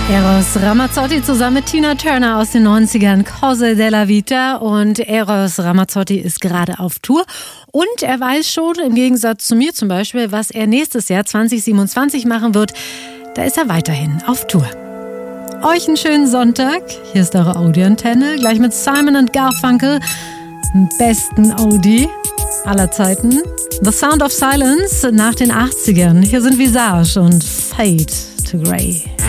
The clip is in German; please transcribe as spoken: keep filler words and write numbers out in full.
Eros Ramazzotti zusammen mit Tina Turner aus den neunzigern, Cose della Vita. Und Eros Ramazzotti ist gerade auf Tour. Und er weiß schon, im Gegensatz zu mir zum Beispiel, was er nächstes Jahr zwanzig siebenundzwanzig machen wird. Da ist er weiterhin auf Tour. Euch einen schönen Sonntag. Hier ist eure Audi-Antenne. Gleich mit Simon und Garfunkel. Dem besten Audi aller Zeiten. The Sound of Silence nach den achtzigern. Hier sind Visage und Fade to Grey.